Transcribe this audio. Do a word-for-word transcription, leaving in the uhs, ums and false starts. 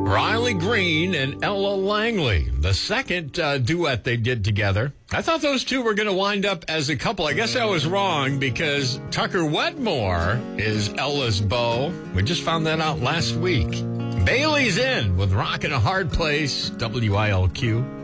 Riley Green and Ella Langley, the second uh, duet they did together. I thought those two were going to wind up as a couple. I guess I was wrong because Tucker Wetmore is Ella's beau. We just found that out last week. Bailey's In with Rockin' a Hard Place, W I L Q.